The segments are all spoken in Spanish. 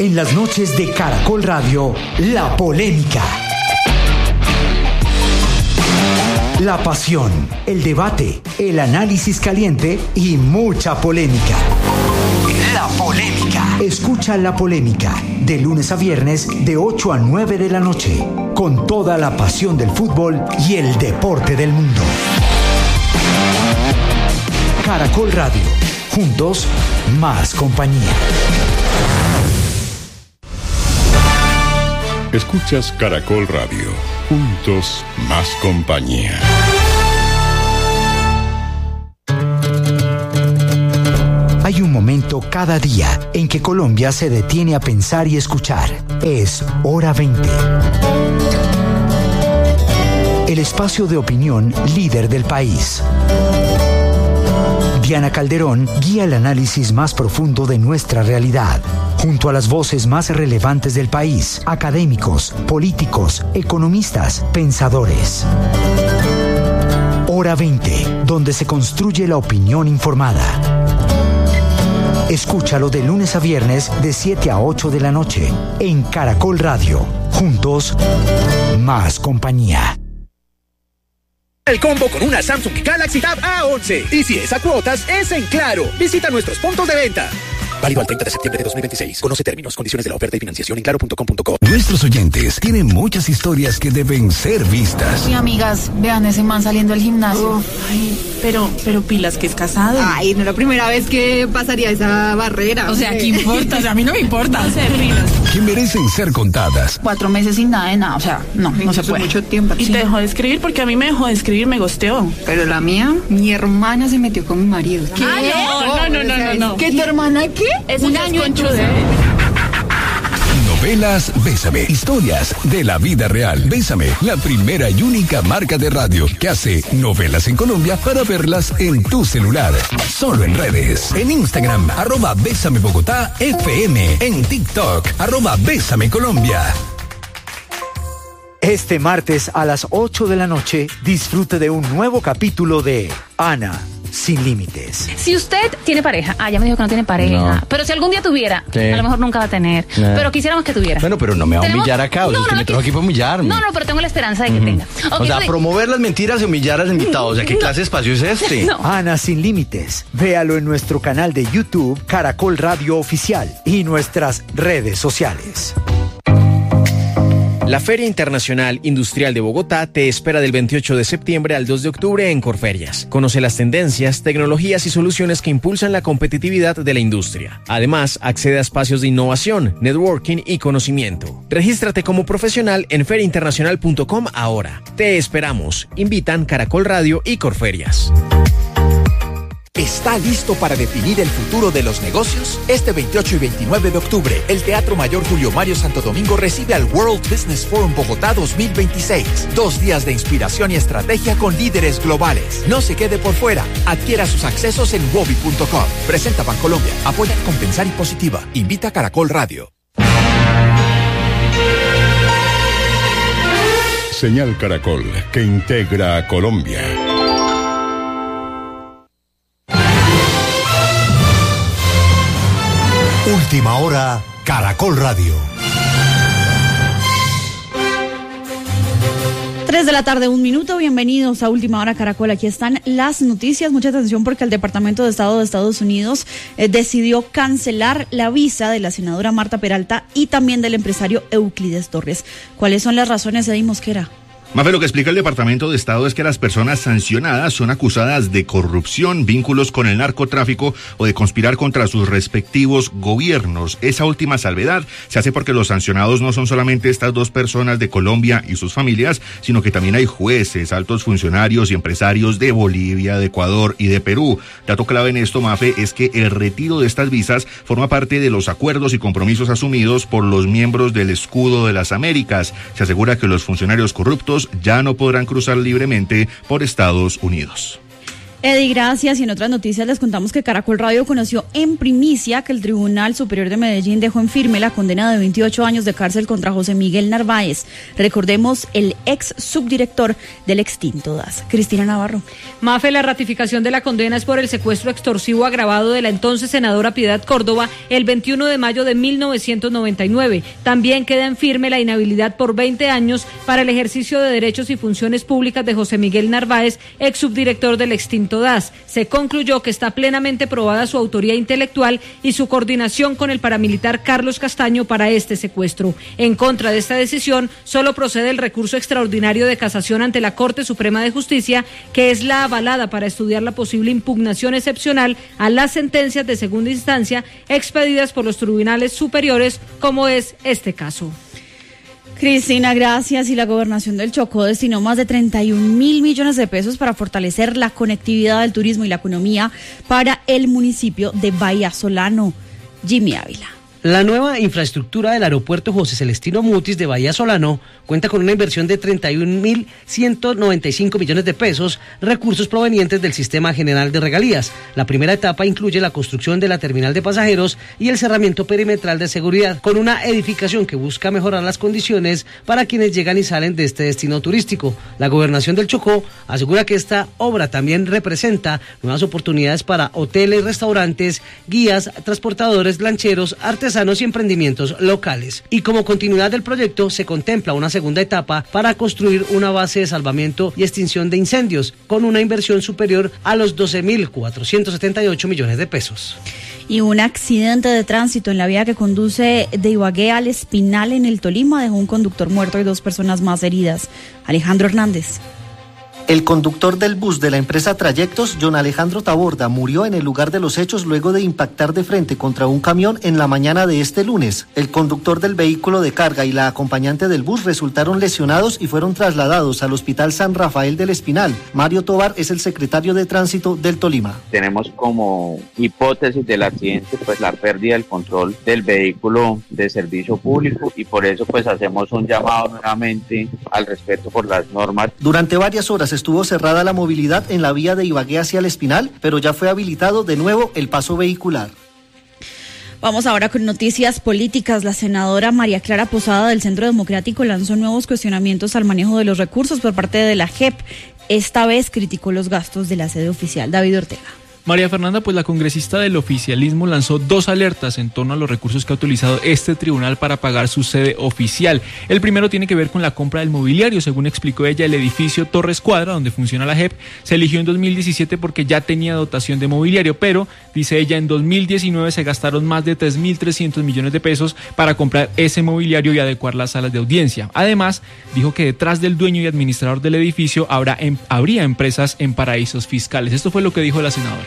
En las noches de Caracol Radio, La Polémica. La pasión, el debate, el análisis caliente y mucha polémica. La Polémica. Escucha La Polémica de lunes a viernes de 8 a 9 de la noche, con toda la pasión del fútbol y el deporte del mundo. Caracol Radio. Juntos, más compañía. Escuchas Caracol Radio. Juntos, más compañía. Hay un momento cada día en que Colombia se detiene a pensar y escuchar. Es Hora 20. El espacio de opinión líder del país. Diana Calderón guía el análisis más profundo de nuestra realidad, junto a las voces más relevantes del país, académicos, políticos, economistas, pensadores. Hora 20, donde se construye la opinión informada. Escúchalo de lunes a viernes de 7 a 8 de la noche en Caracol Radio. Juntos, más compañía. El combo con una Samsung Galaxy Tab A11. Y si es a cuotas, es en Claro. Visita nuestros puntos de venta. Válido al 30 de septiembre de 2026. Conoce términos, condiciones de la oferta y financiación en claro.com.co. Nuestros oyentes tienen muchas historias que deben ser vistas. Sí, amigas, vean ese man saliendo del gimnasio. Ay, pero pilas que es casado. Ay, no es la primera vez que pasaría esa barrera. O sea, ¿qué importa? O sea, a mí no me importa. No sé, pilas. Que merecen ser contadas. 4 meses sin nada de nada, o sea, no se puede. Mucho tiempo. Y te dejó de escribir porque a mí me dejó de escribir, me gosteó. Pero la mía, mi hermana se metió con mi marido. ¿Qué? No. ¿Qué, tu hermana qué? Eso Un ya es año conchude. Novelas Bésame. Historias de la vida real. Bésame, la primera y única marca de radio que hace novelas en Colombia para verlas en tu celular. Solo en redes. En Instagram, @Bésame Bogotá FM. En TikTok, @Bésame Colombia. Este martes a las 8 de la noche, disfrute de un nuevo capítulo de Ana Sin Límites. Si usted tiene pareja, ya me dijo que no tiene pareja, No. pero si algún día tuviera, Sí. a lo mejor nunca va a tener, pero quisiéramos que tuviera. Bueno, pero no me va a ¿Tenemos? humillar acá, o sea, es que me trajo aquí para humillarme. No, pero tengo la esperanza de que tenga. O sea, promover las mentiras y humillar a los invitados. O sea, ¿qué clase de espacio es este? No. Ana Sin Límites. Véalo en nuestro canal de YouTube, Caracol Radio Oficial, y nuestras redes sociales. La Feria Internacional Industrial de Bogotá te espera del 28 de septiembre al 2 de octubre en Corferias. Conoce las tendencias, tecnologías y soluciones que impulsan la competitividad de la industria. Además, accede a espacios de innovación, networking y conocimiento. Regístrate como profesional en feriainternacional.com ahora. Te esperamos. Invitan Caracol Radio y Corferias. ¿Está listo para definir el futuro de los negocios? Este 28 y 29 de octubre, el Teatro Mayor Julio Mario Santo Domingo recibe al World Business Forum Bogotá 2026. 2 días de inspiración y estrategia con líderes globales. No se quede por fuera. Adquiera sus accesos en wobi.com. Presenta Bancolombia. Apoya Compensar y Positiva. Invita Caracol Radio. Señal Caracol, que integra a Colombia. Última hora, Caracol Radio. 3 de la tarde, 1 minuto. Bienvenidos a Última Hora Caracol. Aquí están las noticias. Mucha atención porque el Departamento de Estado de Estados Unidos decidió cancelar la visa de la senadora Marta Peralta y también del empresario Euclides Torres. ¿Cuáles son las razones, Eddie Mosquera? Mafe, lo que explica el Departamento de Estado es que las personas sancionadas son acusadas de corrupción, vínculos con el narcotráfico o de conspirar contra sus respectivos gobiernos. Esa última salvedad se hace porque los sancionados no son solamente estas 2 personas de Colombia y sus familias, sino que también hay jueces, altos funcionarios y empresarios de Bolivia, de Ecuador y de Perú. Dato clave en esto, Mafe, es que el retiro de estas visas forma parte de los acuerdos y compromisos asumidos por los miembros del Escudo de las Américas. Se asegura que los funcionarios corruptos ya no podrán cruzar libremente por Estados Unidos. Eddie, gracias. Y en otras noticias les contamos que Caracol Radio conoció en primicia que el Tribunal Superior de Medellín dejó en firme la condena de 28 años de cárcel contra José Miguel Narváez. Recordemos, el ex subdirector del extinto DAS. Cristina Navarro. Mafe, la ratificación de la condena es por el secuestro extorsivo agravado de la entonces senadora Piedad Córdoba el 21 de mayo de 1999. También queda en firme la inhabilidad por 20 años para el ejercicio de derechos y funciones públicas de José Miguel Narváez, ex subdirector del extinto DAS. Se concluyó que está plenamente probada su autoría intelectual y su coordinación con el paramilitar Carlos Castaño para este secuestro. En contra de esta decisión, solo procede el recurso extraordinario de casación ante la Corte Suprema de Justicia, que es la avalada para estudiar la posible impugnación excepcional a las sentencias de segunda instancia expedidas por los tribunales superiores, como es este caso. Cristina, gracias. Y la Gobernación del Chocó destinó más de 31.000 millones de pesos para fortalecer la conectividad del turismo y la economía para el municipio de Vallasolano. Jimmy Ávila. La nueva infraestructura del aeropuerto José Celestino Mutis de Vallasolano cuenta con una inversión de 31.195 millones de pesos, recursos provenientes del Sistema General de Regalías. La primera etapa incluye la construcción de la terminal de pasajeros y el cerramiento perimetral de seguridad, con una edificación que busca mejorar las condiciones para quienes llegan y salen de este destino turístico. La Gobernación del Chocó asegura que esta obra también representa nuevas oportunidades para hoteles, restaurantes, guías, transportadores, lancheros, artesanos y emprendimientos locales. Y como continuidad del proyecto se contempla una segunda etapa para construir una base de salvamiento y extinción de incendios con una inversión superior a los 12.478 millones de pesos. Y un accidente de tránsito en la vía que conduce de Ibagué al Espinal en el Tolima dejó un conductor muerto y 2 personas más heridas. Alejandro Hernández. El conductor del bus de la empresa Trayectos, John Alejandro Taborda, murió en el lugar de los hechos luego de impactar de frente contra un camión en la mañana de este lunes. El conductor del vehículo de carga y la acompañante del bus resultaron lesionados y fueron trasladados al Hospital San Rafael del Espinal. Mario Tobar es el secretario de Tránsito del Tolima. Tenemos como hipótesis del accidente pues la pérdida del control del vehículo de servicio público y por eso pues hacemos un llamado nuevamente al respeto por las normas. Durante varias horas estuvo cerrada la movilidad en la vía de Ibagué hacia el Espinal, pero ya fue habilitado de nuevo el paso vehicular. Vamos ahora con noticias políticas. La senadora María Clara Posada del Centro Democrático lanzó nuevos cuestionamientos al manejo de los recursos por parte de la JEP. Esta vez criticó los gastos de la sede oficial. David Ortega. María Fernanda, pues la congresista del oficialismo lanzó 2 alertas en torno a los recursos que ha utilizado este tribunal para pagar su sede oficial. El primero tiene que ver con la compra del mobiliario. Según explicó ella, el edificio Torres Cuadra, donde funciona la JEP, se eligió en 2017 porque ya tenía dotación de mobiliario, pero, dice ella, en 2019 se gastaron más de 3.300 millones de pesos para comprar ese mobiliario y adecuar las salas de audiencia. Además, dijo que detrás del dueño y administrador del edificio habría empresas en paraísos fiscales. Esto fue lo que dijo la senadora.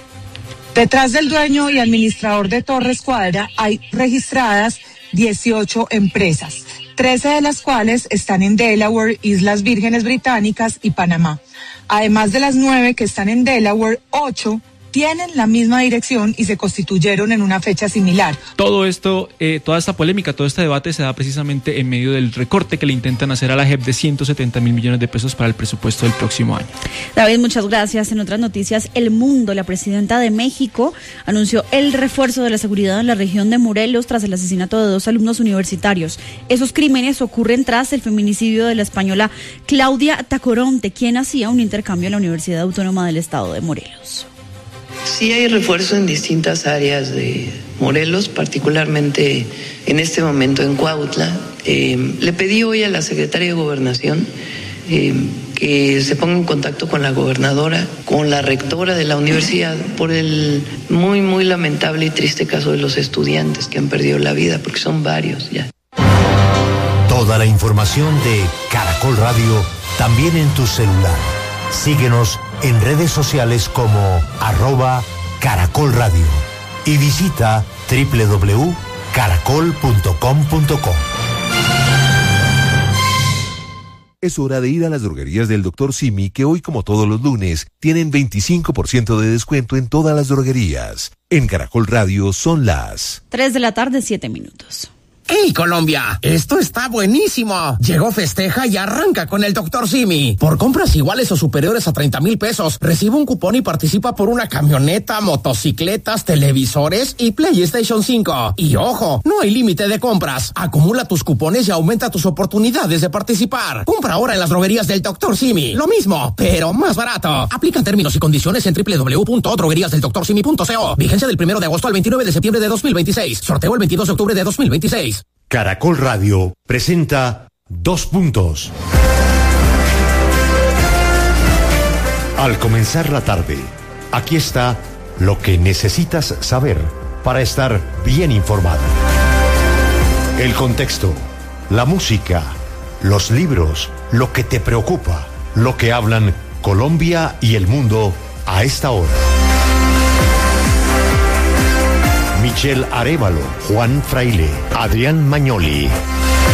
Detrás del dueño y administrador de Torres Cuadra hay registradas 18 empresas, 13 de las cuales están en Delaware, Islas Vírgenes Británicas y Panamá. Además de las 9 que están en Delaware, 8 tienen la misma dirección y se constituyeron en una fecha similar. Todo esto, toda esta polémica, todo este debate se da precisamente en medio del recorte que le intentan hacer a la JEP de 170.000 millones de pesos para el presupuesto del próximo año. David, muchas gracias. En otras noticias, El Mundo, la presidenta de México, anunció el refuerzo de la seguridad en la región de Morelos tras el asesinato de 2 alumnos universitarios. Esos crímenes ocurren tras el feminicidio de la española Claudia Tacoronte, quien hacía un intercambio en la Universidad Autónoma del Estado de Morelos. Sí hay refuerzo en distintas áreas de Morelos, particularmente en este momento en Cuautla. Le pedí hoy a la secretaria de Gobernación que se ponga en contacto con la gobernadora, con la rectora de la universidad, por el muy, muy lamentable y triste caso de los estudiantes que han perdido la vida, porque son varios ya. Toda la información de Caracol Radio, también en tu celular. Síguenos en redes sociales como @Caracol Radio y visita www.caracol.com.co. Es hora de ir a las droguerías del Dr. Simi, que hoy, como todos los lunes, tienen 25% de descuento en todas las droguerías. En Caracol Radio son las 3 de la tarde, 7 minutos. ¡Hey, Colombia! Esto está buenísimo. Llegó Festeja y arranca con el Dr. Simi. Por compras iguales o superiores a 30,000 pesos, recibe un cupón y participa por una camioneta, motocicletas, televisores y PlayStation 5. Y ojo, no hay límite de compras. Acumula tus cupones y aumenta tus oportunidades de participar. Compra ahora en las droguerías del Dr. Simi. Lo mismo, pero más barato. Aplican términos y condiciones en www.drogueriasdeldoctorsimi.co. Vigencia del 1 de agosto al 29 de septiembre de 2026. Sorteo el 22 de octubre de 2026. Caracol Radio presenta 2 puntos. Al comenzar la tarde, aquí está lo que necesitas saber para estar bien informado. El contexto, la música, los libros, lo que te preocupa, lo que hablan Colombia y el mundo a esta hora. Michelle Arévalo, Juan Fraile, Adrián Magnoli,